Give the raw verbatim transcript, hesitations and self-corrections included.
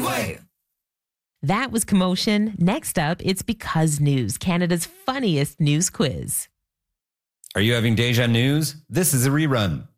way. That was Commotion. Next up, it's Because News, Canada's funniest news quiz. Are you having deja news? This is a rerun.